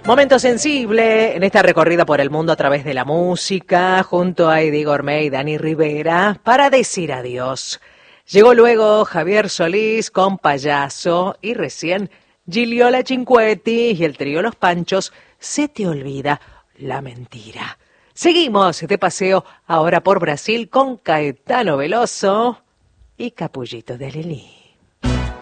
Momento sensible en esta recorrida por el mundo a través de la música, junto a Eddie Gourmet y Dani Rivera, para decir adiós. Llegó luego Javier Solís con Payaso y recién Gigliola Cinquetti y el trío Los Panchos, Se te olvida la mentira. Seguimos de paseo ahora por Brasil con Caetano Veloso y Capullito de Lelí.